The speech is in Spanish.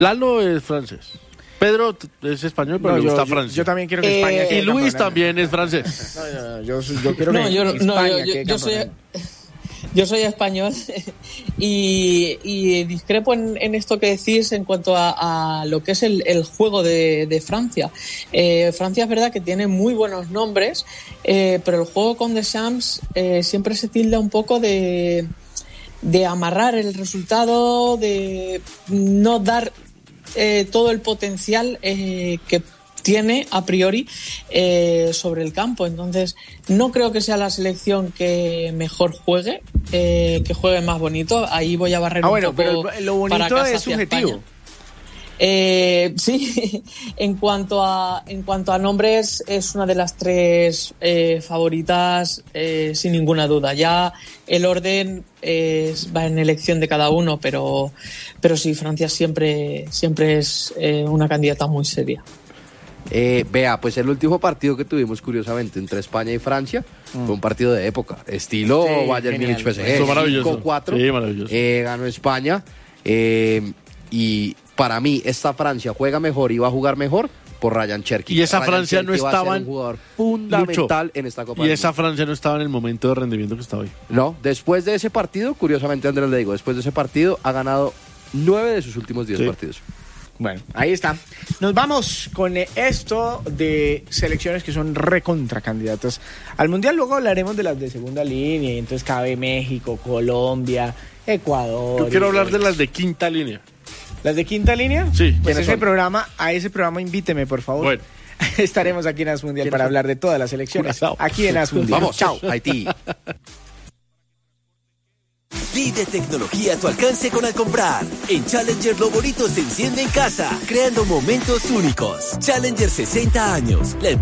Lalo es francés. Pedro es español, pero le gusta Francia. Yo también quiero que España quede Y Luis campeona. también es francés. Yo quiero que España quede campeona. Yo soy español y discrepo en esto que decís en cuanto a lo que es el juego de Francia. Francia es verdad que tiene muy buenos nombres, pero el juego con Deschamps siempre se tilda un poco de amarrar el resultado, de no dar todo el potencial que tiene a priori sobre el campo. Entonces no creo que sea la selección que mejor juegue, que juegue más bonito. Ahí voy a barrer un poco, pero lo bonito es subjetivo. Sí, en cuanto a nombres es una de las tres favoritas sin ninguna duda. Ya el orden va en elección de cada uno, pero sí, Francia siempre es una candidata muy seria. Vea, pues el último partido que tuvimos, curiosamente, entre España y Francia, fue un partido de época, estilo Bayern Múnich PSG, 5-4, sí, maravilloso. Ganó España, y para mí esta Francia juega mejor y va a jugar mejor por Ryan Cherki. Y esa Ryan Francia Cherki no estaba un jugador fundamental en esta Copa Y del esa Mundo. Francia no estaba en el momento de rendimiento que está hoy. No, después de ese partido, curiosamente Andrés le digo, después de ese partido ha ganado 9 de sus últimos 10 partidos. Bueno, ahí está. Nos vamos con esto de selecciones que son recontracandidatas al Mundial. Luego hablaremos de las de segunda línea. Y entonces cabe México, Colombia, Ecuador. Yo quiero hablar de las de quinta línea. ¿Las de quinta línea? Sí. Pues ¿Quiénes son? a ese programa invíteme, por favor. Bueno. Estaremos aquí en As Mundial para hablar de todas las selecciones. Curazao. Aquí en As Mundial. Vamos, chao, Haití. Pide tecnología a tu alcance con Al Comprar. En Challenger lo bonito se enciende en casa, creando momentos únicos. Challenger 60 años.